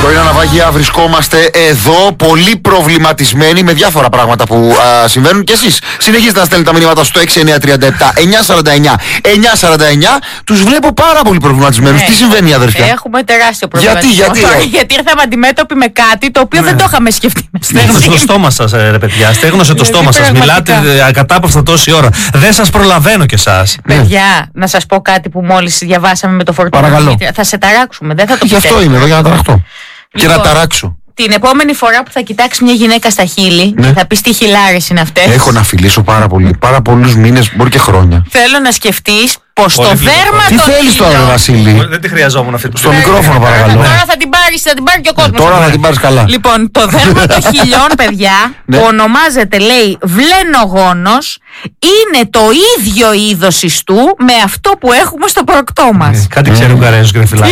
Πρωινά ναυάγια, βρισκόμαστε εδώ πολύ προβληματισμένοι με διάφορα πράγματα που συμβαίνουν. Και εσείς συνεχίζετε να στέλνετε τα μηνύματα στο 6937 949 949. Τους βλέπω πάρα πολύ προβληματισμένους. Τι συμβαίνει, αδερφιά? Έχουμε τεράστιο πρόβλημα. Γιατί ήρθαμε αντιμέτωποι με κάτι το οποίο δεν το είχαμε σκεφτεί. Στέγνωσε το στόμα σας, ρε παιδιά. Στέγνωσε το στόμα σας. Μιλάτε ακατάπαυστα τόση ώρα. Δεν σας προλαβαίνω κι εσάς. Παιδιά, να σας πω κάτι που μόλις διαβάσαμε με το φορτίο. Θα σε ταράξουμε. Δεν θα το Γι' αυτό είμαι εδώ, για να ταραχτώ. Και να ταράξω. Την επόμενη φορά που θα κοιτάξει μια γυναίκα στα χείλη, θα πεις τι χιλάρες είναι αυτές. Έχω να φιλήσω πάρα πολλούς μήνες, μπορεί και χρόνια. Θέλω να σκεφτείς πως το δέρμα των χιλιών. Τι θέλεις τώρα, Βασίλη? Δεν τη χρειαζόμουν αυτή. Στο μικρόφωνο, παρακαλώ. Τώρα θα την πάρει και ο κόσμος. Τώρα θα την πάρεις καλά. Λοιπόν, το δέρμα των χιλιών, παιδιά, που ονομάζεται, λέει, βλένογόνος, είναι το ίδιο είδος ιστού με αυτό που έχουμε στο προκτό μας. Κάτι ξέρει ο Ουγγαρέζος και δεν φυλάει.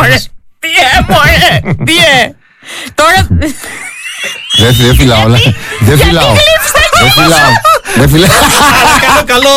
Τι Τώρα. Δεν φυλάω. Δεν φυλάω. Καλό.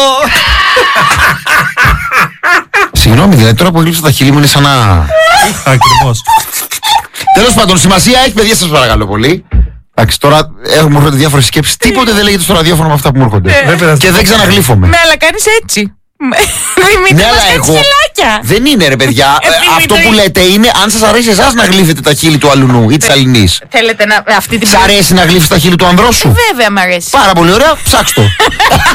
Συγγνώμη, δηλαδή τώρα που γλύψα τα χείλη μου είναι σαν να... Ακριβώς. Τέλος πάντων, σημασία έχει, παιδιά, σας παρακαλώ πολύ. Εντάξει, τώρα μου έρχονται διάφορες σκέψεις. Τίποτε δεν λέγεται στο ραδιόφωνο με αυτά που μου έρχονται. Και δεν ξαναγλύφομαι. Ναι, αλλά κάνεις έτσι. Ναι, αλλά εγώ. Δεν είναι, ρε παιδιά. Αυτό που λέτε είναι αν σας αρέσει εσάς να γλύφετε τα χείλη του αλουνού ή της αλληνής. Θέλετε να. Σ' αρέσει να γλύφεις τα χείλη του ανδρός σου? Βέβαια, μ' αρέσει. Πάρα πολύ ωραία, ψάξτε το.